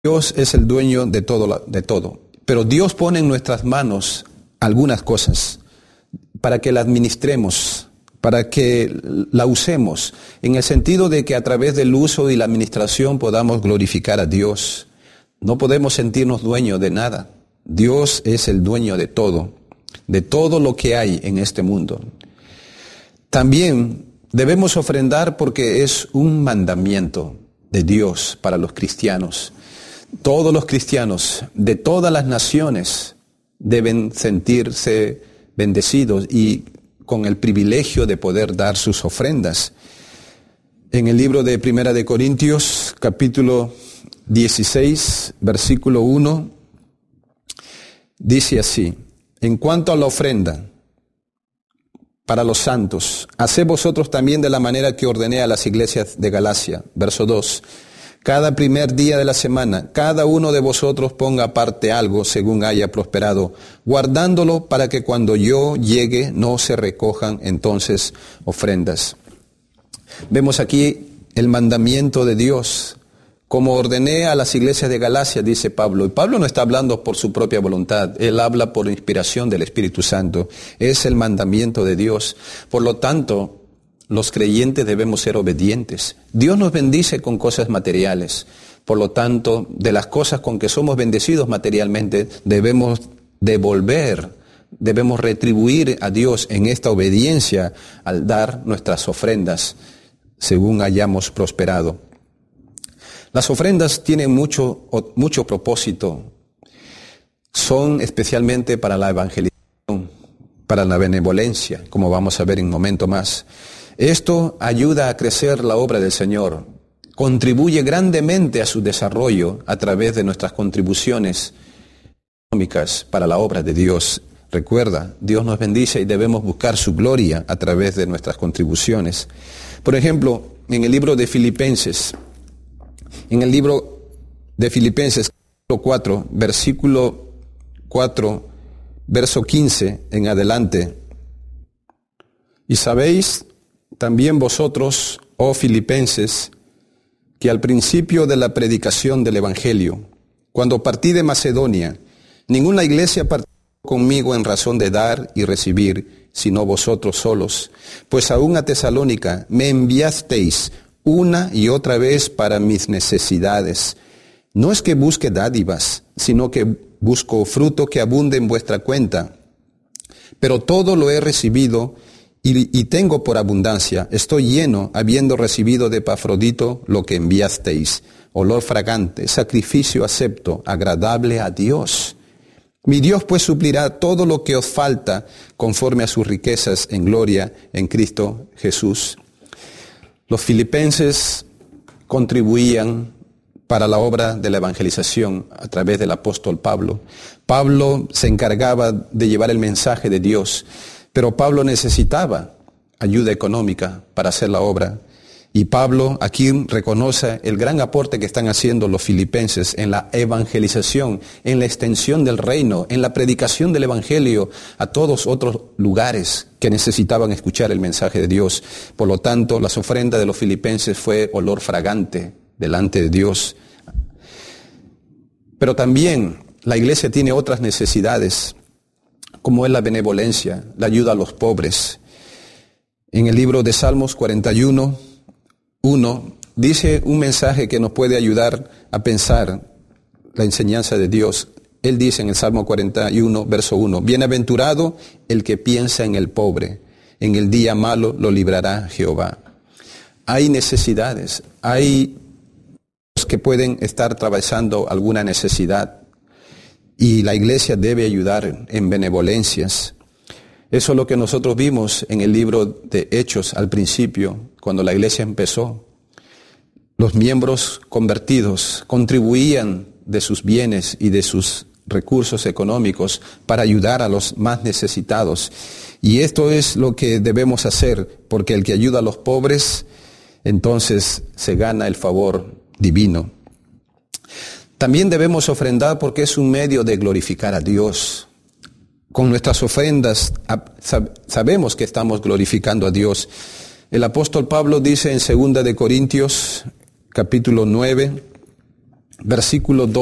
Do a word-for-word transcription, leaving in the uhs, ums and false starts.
Dios es el dueño de todo, de todo. Pero Dios pone en nuestras manos algunas cosas para que la administremos, para que la usemos, en el sentido de que a través del uso y la administración podamos glorificar a Dios. No podemos sentirnos dueños de nada. Dios es el dueño de todo, de todo lo que hay en este mundo. También debemos ofrendar porque es un mandamiento de Dios para los cristianos. Todos los cristianos de todas las naciones deben sentirse bendecidos y con el privilegio de poder dar sus ofrendas. En el libro de Primera de Corintios, capítulo dieciséis, versículo uno, dice así: en cuanto a la ofrenda para los santos, haced vosotros también de la manera que ordené a las iglesias de Galacia. Verso dos. Cada primer día de la semana, cada uno de vosotros ponga aparte algo según haya prosperado, guardándolo para que cuando yo llegue no se recojan entonces ofrendas. Vemos aquí el mandamiento de Dios, como ordené a las iglesias de Galacia, dice Pablo. Y Pablo no está hablando por su propia voluntad, él habla por inspiración del Espíritu Santo. Es el mandamiento de Dios. Por lo tanto, los creyentes debemos ser obedientes. Dios nos bendice con cosas materiales. Por lo tanto, de las cosas con que somos bendecidos materialmente, debemos devolver, debemos retribuir a Dios en esta obediencia al dar nuestras ofrendas según hayamos prosperado. Las ofrendas tienen mucho, mucho propósito. Son especialmente para la evangelización, para la benevolencia, como vamos a ver en un momento más. Esto ayuda a crecer la obra del Señor, contribuye grandemente a su desarrollo a través de nuestras contribuciones económicas para la obra de Dios. Recuerda, Dios nos bendice y debemos buscar su gloria a través de nuestras contribuciones. Por ejemplo, en el libro de Filipenses, en el libro de Filipenses, capítulo cuatro, versículo cuatro, verso quince en adelante. Y sabéis también vosotros, oh Filipenses, que al principio de la predicación del Evangelio, cuando partí de Macedonia, ninguna iglesia partió conmigo en razón de dar y recibir, sino vosotros solos. Pues aún a Tesalónica me enviasteis una y otra vez para mis necesidades. No es que busque dádivas, sino que busco fruto que abunde en vuestra cuenta. Pero todo lo he recibido Y, y tengo por abundancia, estoy lleno, habiendo recibido de Epafrodito lo que enviasteis, olor fragante, sacrificio acepto, agradable a Dios. Mi Dios pues suplirá todo lo que os falta conforme a sus riquezas en gloria en Cristo Jesús. Los filipenses contribuían para la obra de la evangelización a través del apóstol Pablo. Pablo se encargaba de llevar el mensaje de Dios. Pero Pablo necesitaba ayuda económica para hacer la obra. Y Pablo aquí reconoce el gran aporte que están haciendo los filipenses en la evangelización, en la extensión del reino, en la predicación del evangelio a todos otros lugares que necesitaban escuchar el mensaje de Dios. Por lo tanto, las ofrendas de los filipenses fue olor fragante delante de Dios. Pero también la iglesia tiene otras necesidades, como es la benevolencia, la ayuda a los pobres. En el libro de Salmos cuarenta y uno, uno, dice un mensaje que nos puede ayudar a pensar la enseñanza de Dios. Él dice en el Salmo cuarenta y uno, verso uno, bienaventurado el que piensa en el pobre, en el día malo lo librará Jehová. Hay necesidades, hay los que pueden estar atravesando alguna necesidad, y la iglesia debe ayudar en benevolencias. Eso es lo que nosotros vimos en el libro de Hechos al principio, cuando la iglesia empezó. Los miembros convertidos contribuían de sus bienes y de sus recursos económicos para ayudar a los más necesitados. Y esto es lo que debemos hacer, porque el que ayuda a los pobres, entonces se gana el favor divino. También debemos ofrendar porque es un medio de glorificar a Dios. Con nuestras ofrendas sabemos que estamos glorificando a Dios. El apóstol Pablo dice en segunda de Corintios, capítulo nueve, versículo